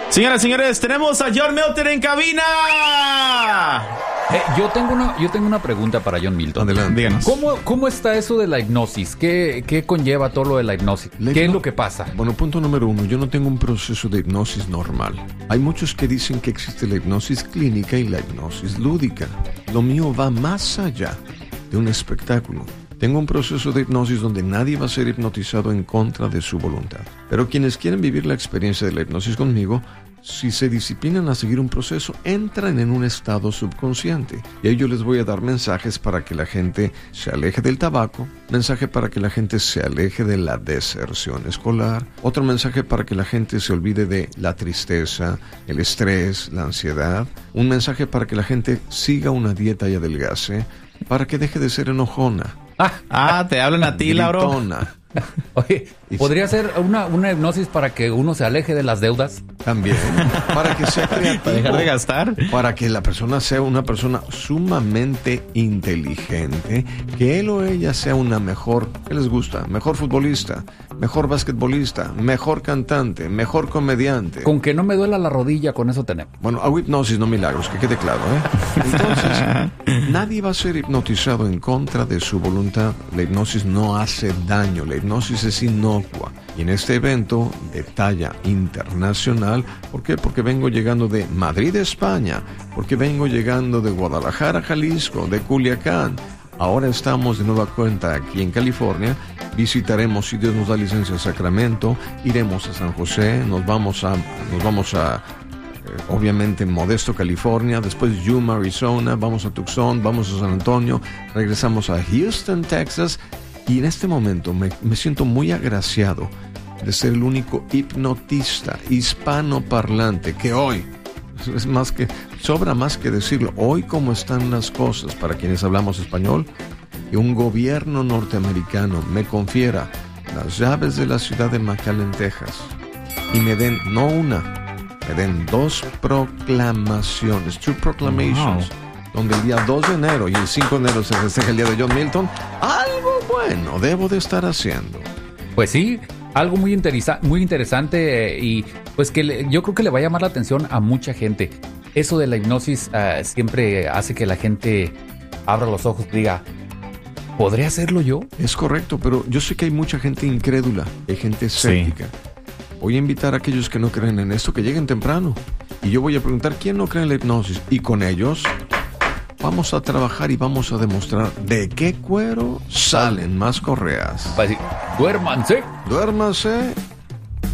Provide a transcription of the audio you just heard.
Señoras y señores, tenemos a John Milton en cabina. Yo tengo una pregunta para John Milton. Adelante. Díganos. ¿Cómo está eso de la hipnosis? ¿Qué conlleva todo lo de la hipnosis? ¿Qué es lo que pasa? Bueno, punto número 1. Yo no tengo un proceso de hipnosis normal. Hay muchos que dicen que existe la hipnosis clínica y la hipnosis lúdica. Lo mío va más allá de un espectáculo. Tengo un proceso de hipnosis donde nadie va a ser hipnotizado en contra de su voluntad. Pero quienes quieren vivir la experiencia de la hipnosis conmigo, si se disciplinan a seguir un proceso, entran en un estado subconsciente. Y ahí yo les voy a dar mensajes para que la gente se aleje del tabaco, mensaje para que la gente se aleje de la deserción escolar, otro mensaje para que la gente se olvide de la tristeza, el estrés, la ansiedad, un mensaje para que la gente siga una dieta y adelgace, para que deje de ser enojona. Te hablan a ti, Lauro. Gritona. Oye, ¿podría ser una hipnosis para que uno se aleje de las deudas? También, para que sea creativo. ¿Para dejar de gastar? Para que la persona sea una persona sumamente inteligente, que él o ella sea una mejor, ¿qué les gusta? Mejor futbolista, mejor basquetbolista, mejor cantante, mejor comediante. Con que no me duela la rodilla, con eso tenemos. Bueno, hago hipnosis, no milagros, que quede claro, ¿eh? Entonces, nadie va a ser hipnotizado en contra de su voluntad. La hipnosis no hace daño, la hipnosis es inocua. Y en este evento de talla internacional, ¿por qué? Porque vengo llegando de Madrid, España, porque vengo llegando de Guadalajara, Jalisco, de Culiacán. Ahora estamos de nueva cuenta aquí en California. Visitaremos, si Dios nos da licencia, Sacramento. Iremos a San José, nos vamos a obviamente Modesto, California, después Yuma, Arizona, vamos a Tucson, vamos a San Antonio, regresamos a Houston, Texas. Y en este momento me siento muy agraciado de ser el único hipnotista hispanoparlante que hoy, sobra más que decirlo, hoy como están las cosas para quienes hablamos español, que un gobierno norteamericano me confiera las llaves de la ciudad de McAllen, Texas, y me den, no una, me den 2 proclamaciones, 2 proclamations. Wow. Donde el día 2 de enero y el 5 de enero se festeja el día de John Milton, algo bueno debo de estar haciendo. Pues sí, algo muy interesante y pues que yo creo que le va a llamar la atención a mucha gente. Eso de la hipnosis siempre hace que la gente abra los ojos y diga, ¿podría hacerlo yo? Es correcto, pero yo sé que hay mucha gente incrédula, hay gente escéptica. Sí. Voy a invitar a aquellos que no creen en esto que lleguen temprano. Y yo voy a preguntar, ¿quién no cree en la hipnosis? Y con ellos vamos a trabajar y vamos a demostrar de qué cuero salen más correas. Duérmanse. Duérmanse